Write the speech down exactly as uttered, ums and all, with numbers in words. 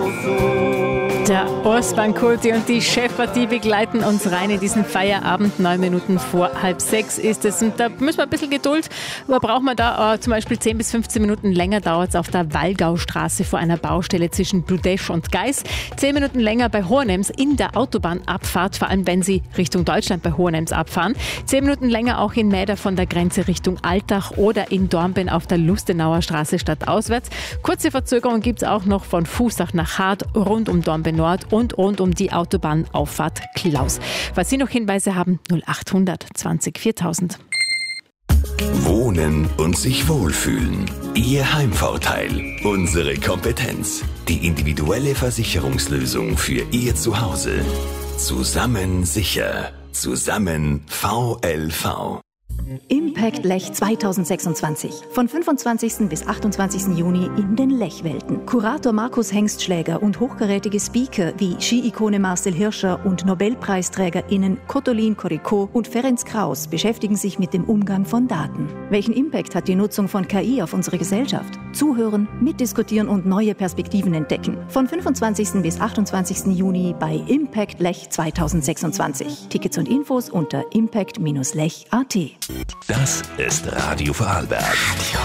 Der Osman Kurti und die Chefpartie begleiten uns rein in diesen Feierabend. Neun Minuten vor halb sechs ist es. Und da müssen wir ein bisschen Geduld, aber brauchen wir da äh, zum Beispiel zehn bis fünfzehn Minuten länger dauert es auf der Wallgaustraße vor einer Baustelle zwischen Bludesch und Geis. Zehn Minuten länger bei Hohenems in der Autobahnabfahrt, vor allem wenn Sie Richtung Deutschland bei Hohenems abfahren. Zehn Minuten länger auch in Mäder von der Grenze Richtung Altach oder in Dornbirn auf der Lustenauer Straße stadtauswärts. Kurze Verzögerung gibt es auch noch von Fußach nach Hart, rund um Dornbirn Nord und rund um die Autobahnauffahrt Klaus. Falls Sie noch Hinweise haben, null achthundert zwanzig viertausend. Wohnen und sich wohlfühlen. Ihr Heimvorteil. Unsere Kompetenz. Die individuelle Versicherungslösung für Ihr Zuhause. Zusammen sicher. Zusammen V L V. Impact Lech zwanzig sechsundzwanzig. Von fünfundzwanzigsten bis achtundzwanzigsten Juni in den Lechwelten. Kurator Markus Hengstschläger und hochkarätige Speaker wie Ski-Ikone Marcel Hirscher und NobelpreisträgerInnen Kottolin Koriko und Ferenc Kraus beschäftigen sich mit dem Umgang von Daten. Welchen Impact hat die Nutzung von K I auf unsere Gesellschaft? Zuhören, mitdiskutieren und neue Perspektiven entdecken. Von fünfundzwanzigsten bis achtundzwanzigsten Juni bei Impact Lech zwanzig sechsundzwanzig. Tickets und Infos unter impact Bindestrich lech Punkt a t. Das ist Radio Vorarlberg.